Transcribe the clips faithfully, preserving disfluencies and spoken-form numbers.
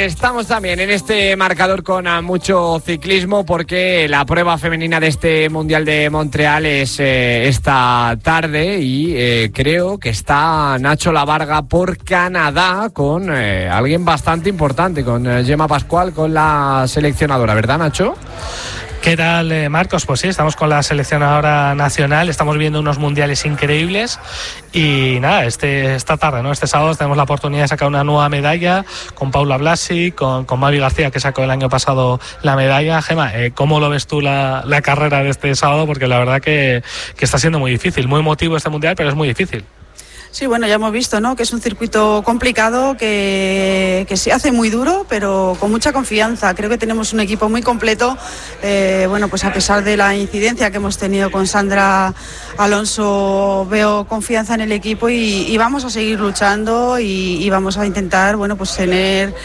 estamos también en este marcador con mucho ciclismo porque la prueba femenina de este Mundial de Montreal es eh, esta tarde y eh, creo que está Nacho Lavarga por Canadá con eh, alguien bastante importante, con eh, Gemma Pascual, con la seleccionadora, ¿verdad, Nacho? ¿Qué tal, eh, Marcos? Pues sí, estamos con la seleccionadora nacional, estamos viendo unos mundiales increíbles y nada, este, esta tarde, ¿no? Este sábado tenemos la oportunidad de sacar una nueva medalla con Paula Blasi, con, con Mavi García, que sacó el año pasado la medalla. Gemma, eh, ¿cómo lo ves tú la, la carrera de este sábado? Porque la verdad que, que está siendo muy difícil, muy emotivo este mundial, pero es muy difícil. Sí, bueno, ya hemos visto, ¿no?, que es un circuito complicado, que, que se hace muy duro, pero con mucha confianza. Creo que tenemos un equipo muy completo. Eh, bueno, pues a pesar de la incidencia que hemos tenido con Sandra Alonso, veo confianza en el equipo y, y vamos a seguir luchando y, y vamos a intentar, bueno, pues tener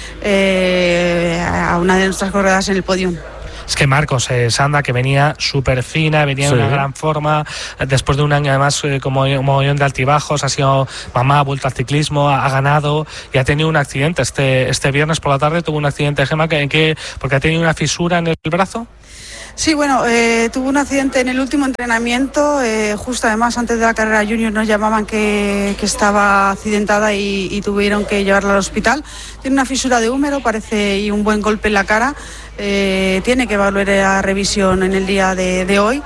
eh, a una de nuestras corredoras en el podio. Es que Marcos, eh, Sandra, que venía súper fina, venía sí. en una gran forma, después de un año además eh, como un mogollón de altibajos, ha sido mamá, ha vuelto al ciclismo, ha, ha ganado y ha tenido un accidente. Este, este viernes por la tarde tuvo un accidente, Gemma, que, que, porque ha tenido una fisura en el brazo. Sí, bueno, eh, tuvo un accidente en el último entrenamiento, eh, justo además antes de la carrera junior nos llamaban que, que estaba accidentada y, y tuvieron que llevarla al hospital. Tiene una fisura de húmero, parece, y un buen golpe en la cara. Eh, tiene que volver a revisión en el día de, de hoy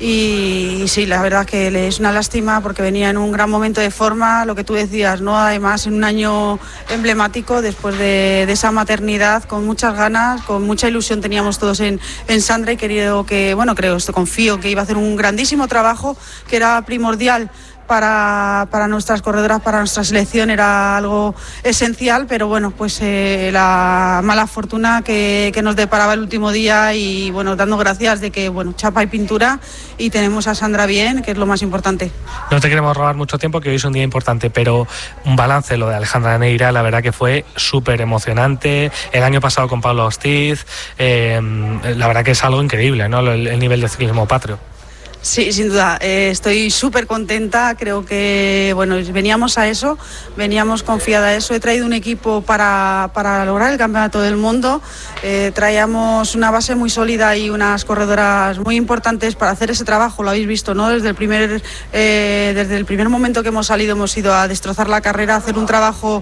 y, y sí, la verdad que le es una lástima porque venía en un gran momento de forma, lo que tú decías, ¿no? Además en un año emblemático después de, de esa maternidad, con muchas ganas, con mucha ilusión teníamos todos en, en Sandra y querido que, bueno, creo, esto confío que iba a hacer un grandísimo trabajo que era primordial Para, para nuestras corredoras, para nuestra selección, era algo esencial, pero bueno, pues eh, la mala fortuna que, que nos deparaba el último día y bueno, dando gracias de que, bueno, chapa y pintura y tenemos a Sandra bien, que es lo más importante. No te queremos robar mucho tiempo, que hoy es un día importante, pero un balance, lo de Alejandra Neira, la verdad que fue súper emocionante, el año pasado con Pablo Hostiz, eh, la verdad que es algo increíble, ¿no? El, el nivel de ciclismo patrio. Sí, sin duda, eh, estoy súper contenta, creo que bueno, veníamos a eso, veníamos confiada a eso, he traído un equipo para, para lograr el campeonato del mundo, eh, traíamos una base muy sólida y unas corredoras muy importantes para hacer ese trabajo, lo habéis visto, ¿no? Desde el primer, eh, desde el primer momento que hemos salido hemos ido a destrozar la carrera, a hacer un trabajo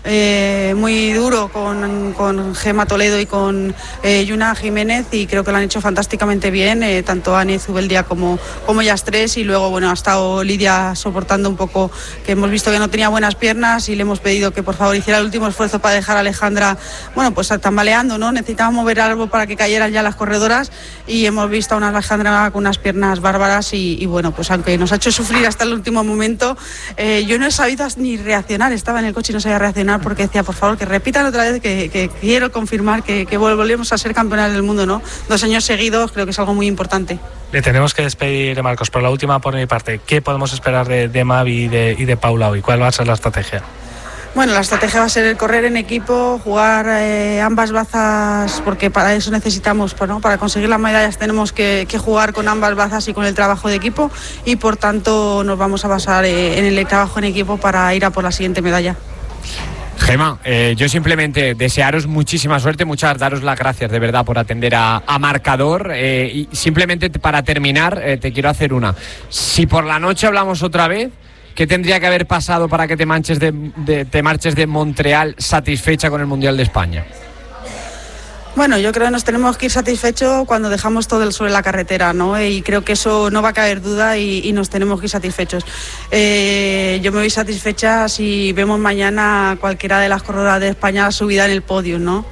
Eh, muy duro con, con Gemma Toledo y con eh, Yuna Jiménez y creo que lo han hecho fantásticamente bien, eh, tanto Anne Zubeldia como, como ellas tres y luego bueno, ha estado Lidia soportando un poco, que hemos visto que no tenía buenas piernas y le hemos pedido que por favor hiciera el último esfuerzo para dejar a Alejandra, bueno, pues tambaleando, ¿no? Necesitábamos mover algo para que cayeran ya las corredoras y hemos visto a una Alejandra con unas piernas bárbaras y, y bueno, pues aunque nos ha hecho sufrir hasta el último momento, eh, yo no he sabido ni reaccionar, estaba en el coche y no sabía reaccionar porque decía, por favor, que repitan otra vez, que, que quiero confirmar que, que volvemos a ser campeonas del mundo, ¿no? Dos años seguidos, creo que es algo muy importante. Le tenemos que despedir, Marcos, pero la última por mi parte, ¿qué podemos esperar de, de Mavi y de, y de Paula hoy? ¿Cuál va a ser la estrategia? Bueno, la estrategia va a ser el correr en equipo, jugar eh, ambas bazas, porque para eso necesitamos, pues, ¿no? Para conseguir las medallas tenemos que, que jugar con ambas bazas y con el trabajo de equipo y por tanto nos vamos a basar eh, en el trabajo en equipo para ir a por la siguiente medalla. Gemma, eh, yo simplemente desearos muchísima suerte, muchas daros las gracias de verdad por atender a, a marcador eh, y simplemente para terminar eh, te quiero hacer una. Si por la noche hablamos otra vez, ¿qué tendría que haber pasado para que te, manches de, de, te marches de Montreal satisfecha con el Mundial de España? Bueno, yo creo que nos tenemos que ir satisfechos cuando dejamos todo el sobre la carretera, ¿no? Y creo que eso no va a caber duda y, y nos tenemos que ir satisfechos. Eh, yo me voy satisfecha si vemos mañana cualquiera de las corredoras de España subida en el podio, ¿no?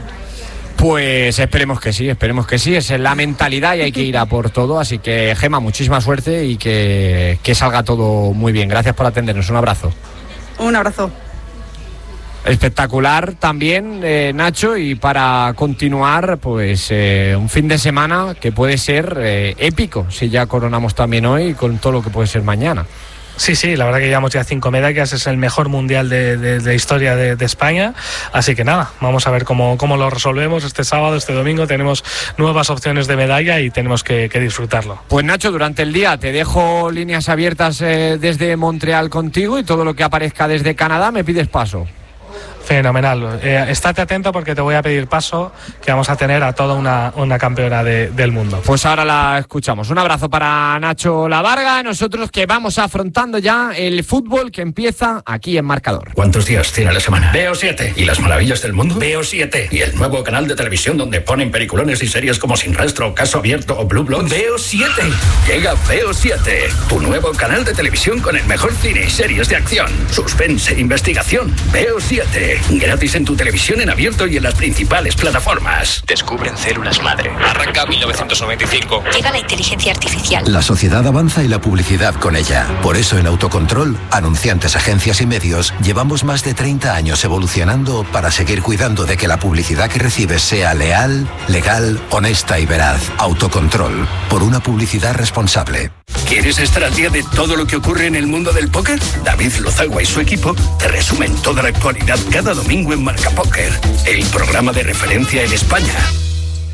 Pues esperemos que sí, esperemos que sí, es la mentalidad y hay que ir a por todo, así que Gemma, muchísima suerte y que, que salga todo muy bien. Gracias por atendernos, un abrazo. Un abrazo. Espectacular también, eh, Nacho, y para continuar, pues eh, un fin de semana que puede ser eh, épico, si ya coronamos también hoy con todo lo que puede ser mañana. Sí, sí, la verdad que llevamos ya cinco medallas, es el mejor mundial de, de, de historia de, de España, así que nada, vamos a ver cómo, cómo lo resolvemos este sábado, este domingo, tenemos nuevas opciones de medalla y tenemos que, que disfrutarlo. Pues Nacho, durante el día te dejo líneas abiertas eh, desde Montreal contigo y todo lo que aparezca desde Canadá me pides paso. Fenomenal. Eh, estate atento porque te voy a pedir paso, que vamos a tener a toda una, una campeona de, del mundo. Pues ahora la escuchamos. Un abrazo para Nacho Lavarga. Nosotros que vamos afrontando ya el fútbol que empieza aquí en Marcador. ¿Cuántos días tiene la semana? Veo siete. ¿Y las maravillas del mundo? Veo siete. ¿Y el nuevo canal de televisión donde ponen peliculones y series como Sin Rastro, Caso Abierto o Blue Bloods? Veo siete. Llega Veo siete, tu nuevo canal de televisión con el mejor cine y series de acción, suspense, investigación. Veo siete. Gratis en tu televisión en abierto y en las principales plataformas. Descubren células madre. Arranca mil novecientos noventa y cinco. Llega la inteligencia artificial. La sociedad avanza y la publicidad con ella. Por eso en Autocontrol, anunciantes, agencias y medios, llevamos más de treinta años evolucionando para seguir cuidando de que la publicidad que recibes sea leal, legal, honesta y veraz. Autocontrol, por una publicidad responsable. ¿Quieres estar al día de todo lo que ocurre en el mundo del póker? David Lozagua y su equipo te resumen toda la actualidad cada domingo en Marca Póker, el programa de referencia en España.